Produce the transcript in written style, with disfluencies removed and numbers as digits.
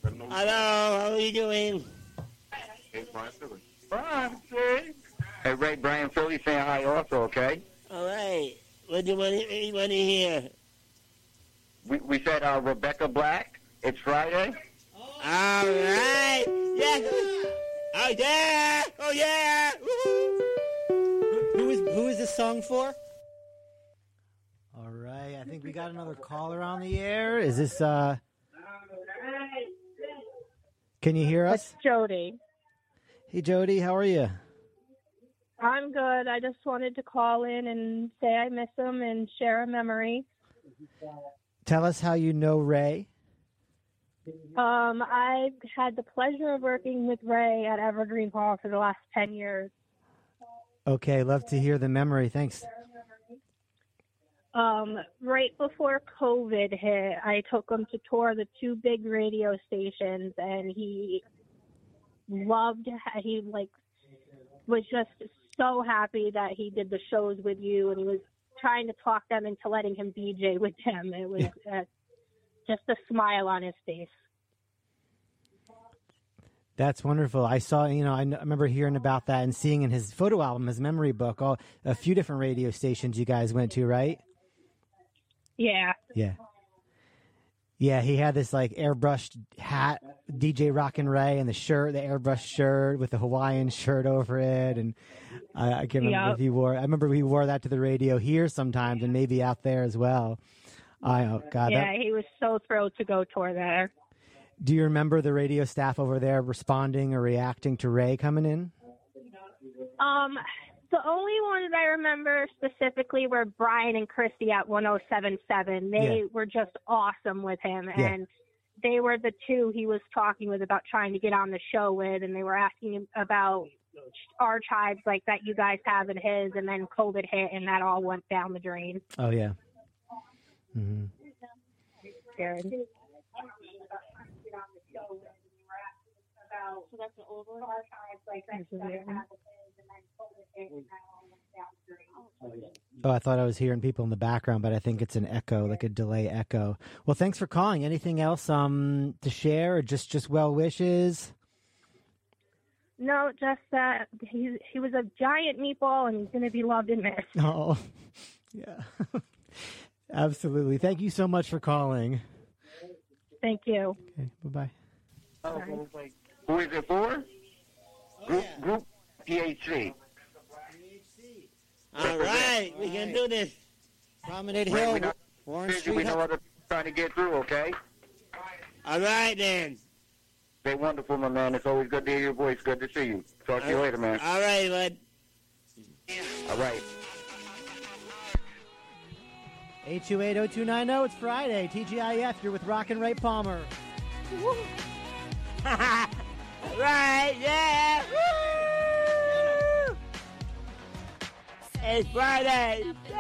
Hello, how are you doing? Hey, Brian Philly. Brian, say. Hey, Ray, Brian Philly saying hi also, okay? All right. What do you want to hear? We said Rebecca Black. It's Friday. All right. Yes. Oh, yeah. Oh, yeah. Who is this song for? All right. I think we got another caller on the air. Is this, Can you hear us? It's Jody. Hey, Jody. How are you? I'm good. I just wanted to call in and say I miss him and share a memory. Tell us how you know Ray. I've had the pleasure of working with Ray at Evergreen Hall for the last 10 years. Okay, love to hear the memory. Thanks. Right before COVID hit, I took him to tour the two big radio stations, and he was just so happy that he did the shows with you, and he was trying to talk them into letting him DJ with them. It was just a smile on his face. That's wonderful. I saw, I remember hearing about that and seeing in his photo album, his memory book, a few different radio stations you guys went to, right? Yeah. Yeah. Yeah, he had this airbrushed hat, DJ Rockin' Ray, and the airbrush shirt with the Hawaiian shirt over it, and I can't remember if he wore. I remember he wore that to the radio here sometimes, and maybe out there as well. Oh God! Yeah, he was so thrilled to go tour there. Do you remember the radio staff over there responding or reacting to Ray coming in? The only ones I remember specifically were Brian and Christy at 107.7. They were just awesome with him, and they were the two he was talking with about trying to get on the show with, and they were asking him about archives like that you guys have in his, and then COVID hit, and that all went down the drain. Oh, yeah. Mm-hmm. So that's an old archives like that you guys have. Oh, I thought I was hearing people in the background, but I think it's an echo, like a delay echo. Well, thanks for calling. Anything else to share, or just well wishes? No, just that he was a giant meatball, and he's going to be loved and missed. Oh, yeah. Absolutely. Thank you so much for calling. Thank you. Okay, bye-bye. Who is it for? Group PHC. All right, we can do this. Promenade Hill, Warren Street. We know what we're trying to get through, okay? All right, then. Stay wonderful, my man. It's always good to hear your voice. Good to see you. Talk to you later, man. All right, bud. All right. 828-0290, it's Friday. TGIF, you're with Rockin' Ray Palmer. Right, yeah. Woo! It's Friday.